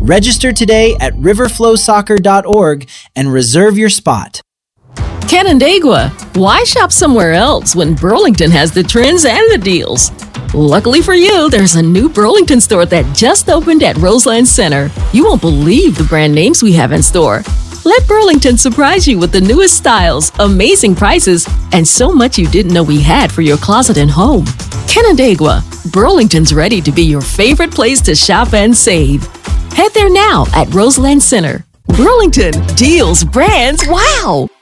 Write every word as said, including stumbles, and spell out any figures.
Register today at riverflow soccer dot org and reserve your spot. Canandaigua, why shop somewhere else when Burlington has the trends and the deals? Luckily for you, there's a new Burlington store that just opened at Roseland Center. You won't believe the brand names we have in store. Let Burlington surprise you with the newest styles, amazing prices, and so much you didn't know we had for your closet and home. Canandaigua, Burlington's ready to be your favorite place to shop and save. Head there now at Roseland Center. Burlington, deals, brands, wow!